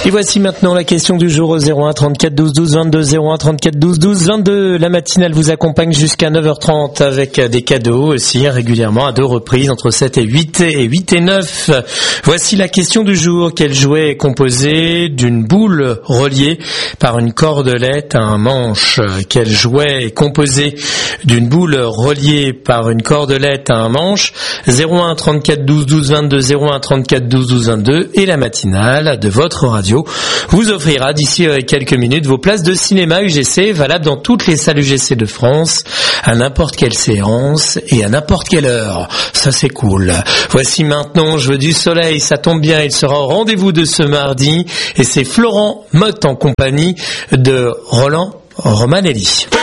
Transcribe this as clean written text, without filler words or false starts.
Et voici maintenant la question du jour au 01 34 12 12 22, 01 34 12 12 22. La matinale vous accompagne jusqu'à 9h30 avec des cadeaux aussi régulièrement à 2 reprises entre 7 et 8 et 8 et 9. Voici la question du jour. Quel jouet est composé d'une boule reliée par une cordelette à un manche? Quel jouet est composé d'une boule reliée par une cordelette à un manche? 01 34 12 12 22, 01 34 12 12 22 et la matinale de votre radio vous offrira d'ici quelques minutes vos places de cinéma UGC valables dans toutes les salles UGC de France à n'importe quelle séance et à n'importe quelle heure. Ça c'est cool. Voici maintenant Je veux du soleil, ça tombe bien, il sera au rendez-vous de ce mardi et c'est Florent Motte en compagnie de Roland Romanelli.